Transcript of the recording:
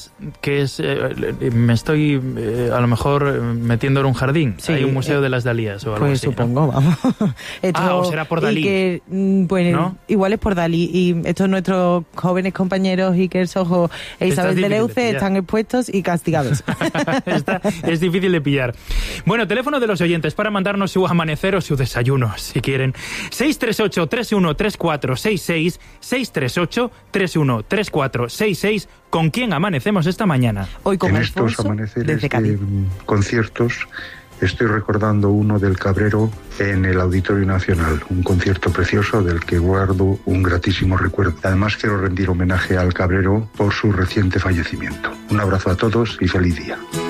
que es, me estoy a lo mejor metiendo en un jardín. Sí, hay un museo de las Dalías o algo pues así, supongo, ¿no? Vamos. Esto, o será por Dalí. Que, pues ¿no? Igual es por Dalí. Y estos nuestros jóvenes compañeros, Iker Sojo e Isabel de Leuce, están expuestos y castigados. Es difícil de pillar. Bueno, teléfono de los oyentes para mandarnos su amanecer o su desayuno, si quieren. 638-313466, 638-313466. ¿Con quién amanecemos esta mañana? Hoy con en Alfonso, estos amaneceres desde Cádiz. Conciertos estoy recordando uno del Cabrero en el Auditorio Nacional, un concierto precioso del que guardo un gratísimo recuerdo. Además quiero rendir homenaje al Cabrero por su reciente fallecimiento. Un abrazo a todos y feliz día.